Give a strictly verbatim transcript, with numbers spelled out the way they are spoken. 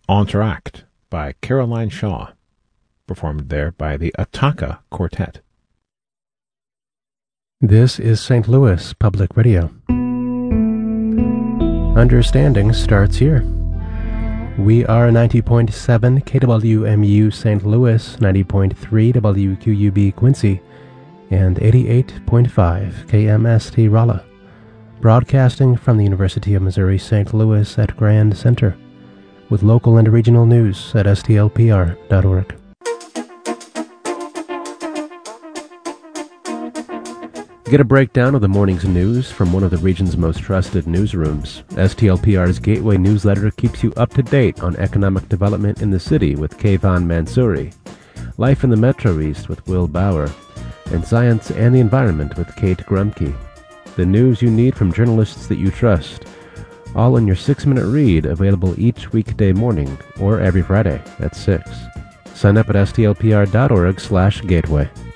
Entr'acte by Caroline Shaw, performed there by the Ataka Quartet. This is Saint Louis Public Radio. Understanding starts here. We are ninety point seven K W M U Saint Louis, ninety point three W Q U B Quincy, and eighty-eight point five K M S T Rolla, broadcasting from the University of Missouri Saint Louis at Grand Center, with local and regional news at S T L P R dot org. Get a breakdown of the morning's news from one of the region's most trusted newsrooms. S T L P R's Gateway newsletter keeps you up to date on economic development in the city with Kayvan Mansouri, Life in the Metro East with Will Bauer, and Science and the Environment with Kate Grumke. The news you need from journalists that you trust, all in your six-minute read, available each weekday morning or every Friday at six. Sign up at S T L P R dot org slash gateway.